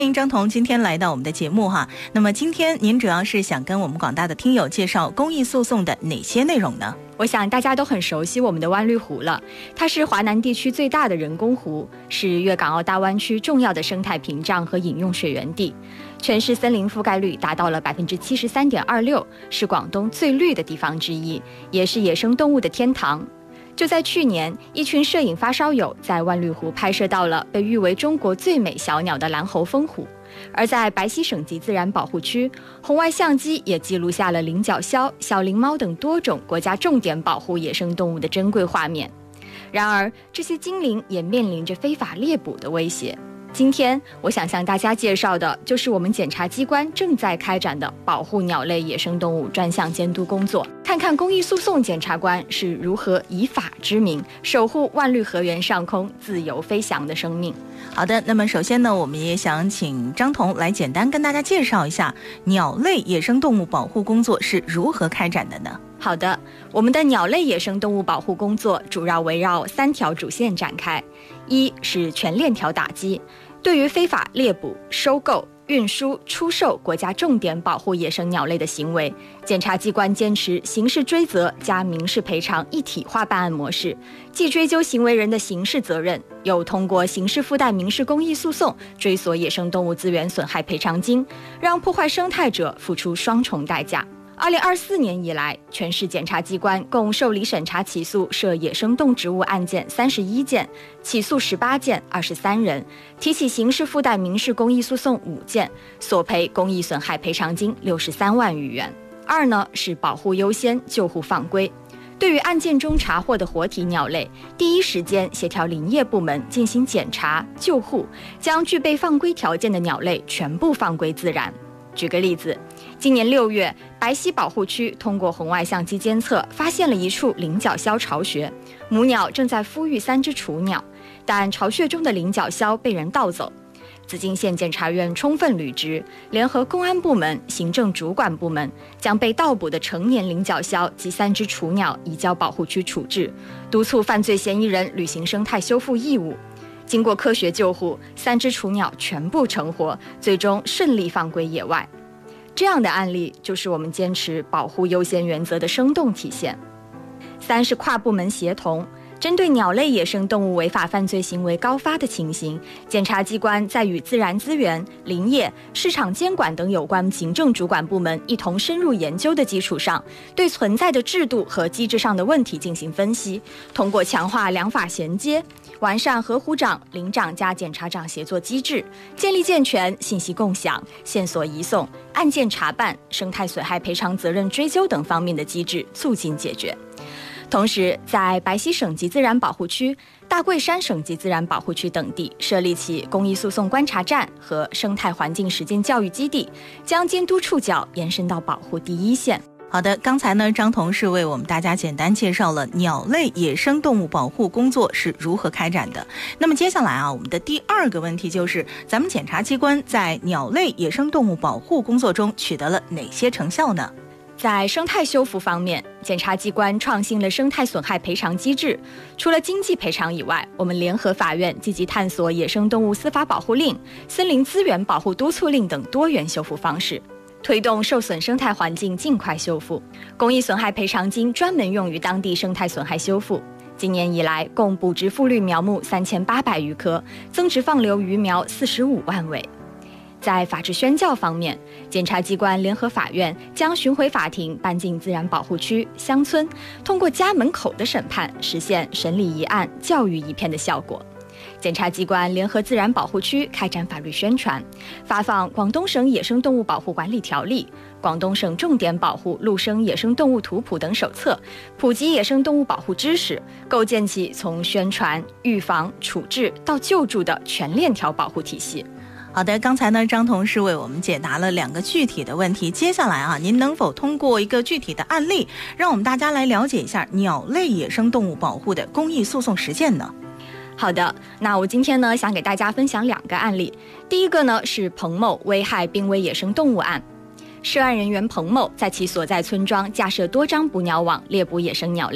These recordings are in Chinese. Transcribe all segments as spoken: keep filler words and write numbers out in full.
欢迎张彤今天来到我们的节目哈。那么今天您主要是想跟我们广大的听友介绍公益诉讼的哪些内容呢？ 我想大家都很熟悉我们的湾绿湖了，它是华南地区最大的人工湖，是粤港澳大湾区重要的生态屏障和饮用水源地，全市森林覆盖率达到了百分之七十三点二六，是广东最绿的地方之一，也是野生动物的天堂。就在去年，一群摄影发烧友在湾绿湖拍摄到了被誉为中国最美小鸟的蓝喉蜂虎，而在白溪省级自然保护区，红外相机也记录下了领角鸮、小灵猫等多种国家重点保护野生动物的珍贵画面。然而，这些精灵也面临着非法猎捕的威胁。今天我想向大家介绍的就是我们检察机关正在开展的保护鸟类野生动物专项监督工作，看看公益诉讼检察官是如何以法之名守护万绿河源上空自由飞翔的生命。 好的，那么首先呢，我们也想请张彤来简单跟大家介绍一下鸟类野生动物保护工作是如何开展的呢？ 好的，我们的鸟类野生动物保护工作主要围绕三条主线展开。一是全链条打击，对于非法猎捕、收购、运输、出售国家重点保护野生鸟类的行为，检察机关坚持刑事追责加民事赔偿一体化办案模式，既追究行为人的刑事责任，又通过刑事附带民事公益诉讼追索野生动物资源损害赔偿金，让破坏生态者付出双重代价。二零二四年以来，全市检察机关共受理审查起诉涉野生动植物案件三十一件，起诉十八件，二十三人，提起刑事附带民事公益诉讼五件，索赔公益损害赔偿金六十三万余元。二呢是保护优先，救护放归。对于案件中查获的活体鸟类，第一时间协调林业部门进行检查、救护，将具备放归条件的鸟类全部放归自然。举个例子，今年六月，白溪保护区通过红外相机监测，发现了一处领角鸮巢穴，母鸟正在孵育三只雏鸟，但巢穴中的领角鸮被人盗走。紫金县检察院充分履职，联合公安部门、行政主管部门，将被盗捕的成年领角鸮及三只雏鸟移交保护区处置，督促犯罪嫌疑人履行生态修复义务。经过科学救护，三只雏鸟全部成活，最终顺利放归野外。这样的案例就是我们坚持保护优先原则的生动体现。三是跨部门协同，针对鸟类野生动物违法犯罪行为高发的情形，检察机关在与自然资源、林业、市场监管等有关行政主管部门一同深入研究的基础上，对存在的制度和机制上的问题进行分析，通过强化两法衔接，完善河湖长、林长加检察长协作机制，建立健全信息共享、线索移送、案件查办、生态损害赔偿责任追究等方面的机制，促进解决。同时，在白溪省级自然保护区、大桂山省级自然保护区等地设立起公益诉讼观察站和生态环境实践教育基地，将监督触角延伸到保护第一线。 好的，刚才呢，张同事为我们大家简单介绍了鸟类野生动物保护工作是如何开展的。那么接下来啊，我们的第二个问题就是，咱们检察机关在鸟类野生动物保护工作中取得了哪些成效呢？ 在生态修复方面，检察机关创新了生态损害赔偿机制。除了经济赔偿以外，我们联合法院积极探索野生动物司法保护令、森林资源保护督促令等多元修复方式，推动受损生态环境尽快修复。公益损害赔偿金专门用于当地生态损害修复。今年以来，共补植复绿苗木三千八百余棵，增植放流鱼苗四十五万尾。在法治宣教方面，检察机关联合法院将巡回法庭搬进自然保护区、乡村，通过家门口的审判，实现审理一案、教育一片的效果。检察机关联合自然保护区开展法律宣传，发放《广东省野生动物保护管理条例》、《广东省重点保护陆生野生动物图谱》等手册，普及野生动物保护知识，构建起从宣传、预防、处置到救助的全链条保护体系。 好的，刚才呢，张同事为我们解答了两个具体的问题。接下来啊，您能否通过一个具体的案例，让我们大家来了解一下鸟类野生动物保护的公益诉讼实践呢？ 好的，那我今天呢，想给大家分享两个案例。第一个呢是彭某危害濒危野生动物案。涉案人员彭某在其所在村庄架设多张捕鸟网猎捕野生鸟类。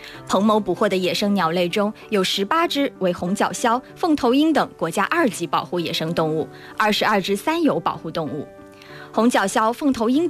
彭某捕获的野生鸟类中有十八只为红角鸮、凤头鹰等国家二级保护野生动物，二十二只三有保护动物。红角鸮、凤头鹰